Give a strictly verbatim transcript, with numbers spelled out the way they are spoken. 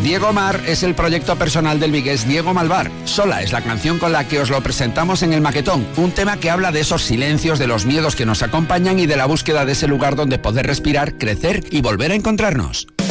Diego Mar es el proyecto personal del vigués Diego Malvar. Sola es la canción con la que os lo presentamos en el maquetón, un tema que habla de esos silencios, de los miedos que nos acompañan y de la búsqueda de ese lugar donde poder respirar, crecer y volver a encontrarnos.